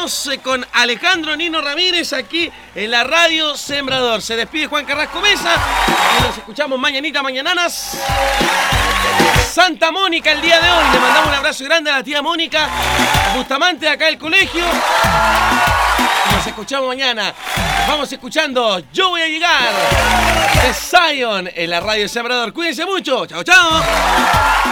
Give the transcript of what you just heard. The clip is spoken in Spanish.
Estamos con Alejandro Nino Ramírez aquí en la Radio Sembrador. Se despide Juan Carrasco Mesa y nos escuchamos mañananas. Santa Mónica el día de hoy. Le mandamos un abrazo grande a la tía Mónica Bustamante de acá del colegio. Nos escuchamos mañana. Vamos escuchando Yo Voy a Llegar de Zion en la Radio Sembrador. Cuídense mucho. Chao, chao.